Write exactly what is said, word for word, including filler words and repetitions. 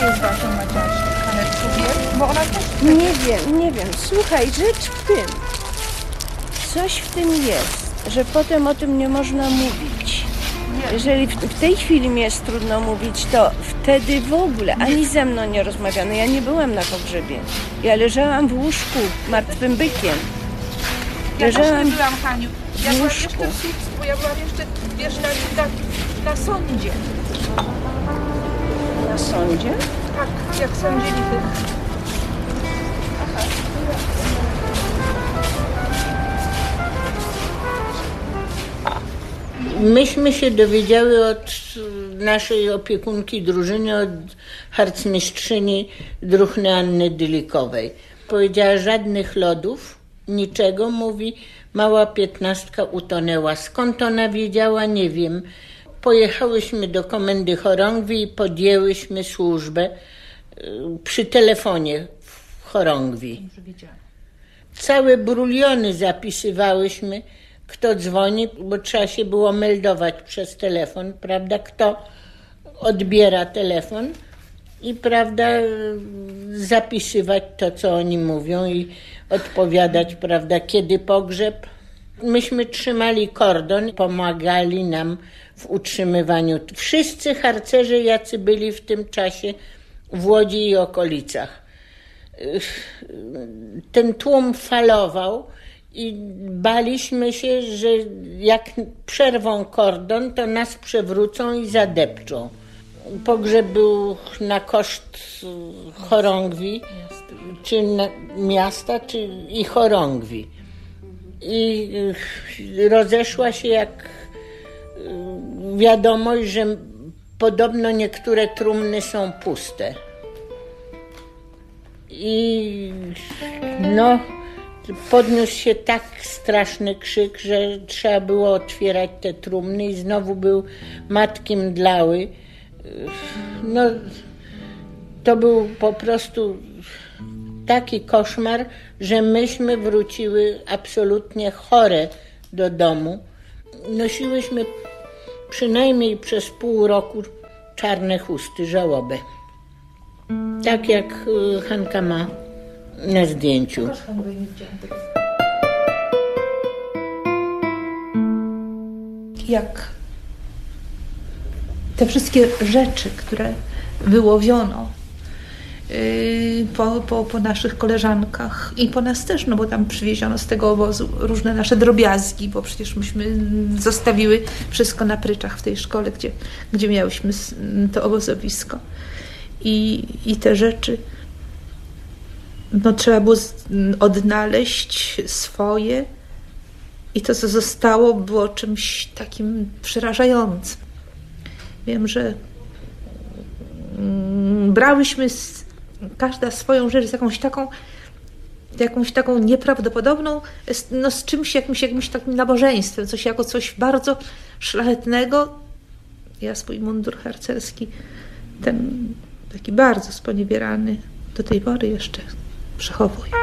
jest waszą Maciasią? Haneczku, wiesz? Bo ona też... Nie wiem, nie wiem. Słuchaj, rzecz w tym, coś w tym jest, że potem o tym nie można mówić. Jeżeli w, w tej chwili mi jest trudno mówić, to wtedy w ogóle ani ze mną nie rozmawiano. Ja nie byłam na pogrzebie. Ja leżałam w łóżku martwym bykiem. Ja Leżałam też nie byłam, Haniu. Ja w byłam łóżku. jeszcze w Słupsku, bo ja byłam jeszcze, wiesz, na, na, na sądzie. Na sądzie? Tak, jak sądzili tych. Myśmy się dowiedziały od naszej opiekunki drużyny, od harcmistrzyni druhny Anny Dylikowej. Powiedziała, żadnych lodów, niczego, mówi, mała piętnastka utonęła. Skąd ona wiedziała, nie wiem. Pojechałyśmy do komendy chorągwi i podjęłyśmy służbę przy telefonie w chorągwi. Całe bruliony zapisywałyśmy, kto dzwoni, bo trzeba się było meldować przez telefon, prawda, kto odbiera telefon i, prawda, zapisywać to, co oni mówią i odpowiadać, prawda, kiedy pogrzeb. Myśmy trzymali kordon, pomagali nam w utrzymywaniu. Wszyscy harcerze, jacy byli w tym czasie w Łodzi i okolicach. Ten tłum falował i baliśmy się, że jak przerwą kordon, to nas przewrócą i zadepczą. Pogrzeb był na koszt chorągwi, czy na, miasta, czy i chorągwi. I rozeszła się jak wiadomość, że podobno niektóre trumny są puste. I no, podniósł się tak straszny krzyk, że trzeba było otwierać te trumny i znowu był matki mdlały. No, to był po prostu taki koszmar, że myśmy wróciły absolutnie chore do domu. Nosiłyśmy przynajmniej przez pół roku czarne chusty, żałobę. Tak jak Hanka ma na zdjęciu. Jak te wszystkie rzeczy, które wyłowiono yy, po, po, po naszych koleżankach i po nas też, no bo tam przywieziono z tego obozu różne nasze drobiazgi, bo przecież myśmy zostawiły wszystko na pryczach w tej szkole, gdzie, gdzie miałyśmy to obozowisko. I, i te rzeczy no, trzeba było odnaleźć swoje i to, co zostało, było czymś takim przerażającym. Wiem, że brałyśmy z, każda swoją rzecz z jakąś taką, jakąś taką nieprawdopodobną, no, z czymś, jakimś, jakimś takim nabożeństwem, coś jako coś bardzo szlachetnego. Ja swój mundur harcerski, ten taki bardzo sponiewierany, do tej pory jeszcze przechowuję.